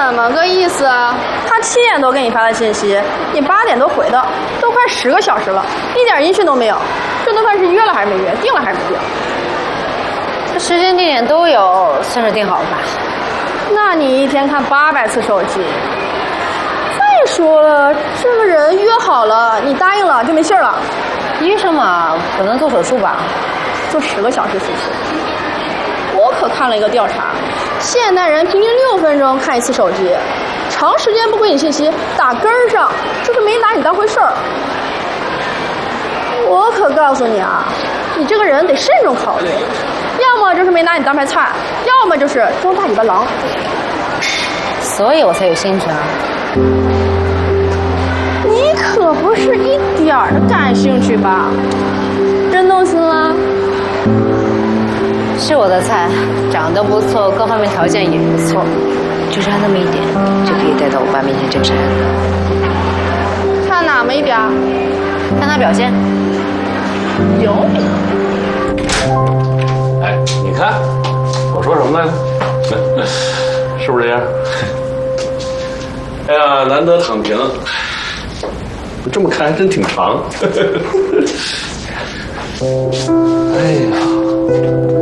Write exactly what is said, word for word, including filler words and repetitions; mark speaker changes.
Speaker 1: 么个意思啊？他七点多给你发的信息，你八点多回的，都快十个小时了，一点音讯都没有。这都算是约了还是没约，定了还是没定？
Speaker 2: 这时间地点都有，算是定好了吧？
Speaker 1: 那你一天看八百次手机。再说了，这个人约好了，你答应了就没信了。
Speaker 2: 医生嘛，可能做手术吧，
Speaker 1: 做十个小时手术。我可看了一个调查，现代人平均六分钟看一次手机，长时间不回你信息，打根儿上就是没拿你当回事儿。我可告诉你啊，你这个人得慎重考虑，要么就是没拿你当盘菜，要么就是装大尾巴狼。
Speaker 2: 所以我才有兴趣啊。
Speaker 1: 你可不是一点儿的感兴趣吧？真动心了？
Speaker 2: 是我的菜，长得不错，各方面条件也不错，就差那么一点，就可以带到我爸面前证实。
Speaker 1: 差哪么一点？
Speaker 2: 看他表现。
Speaker 1: 有理。
Speaker 3: 哎，你看，我说什么来着？是不是这样？哎呀，难得躺平，这么看还真挺长。哎呀。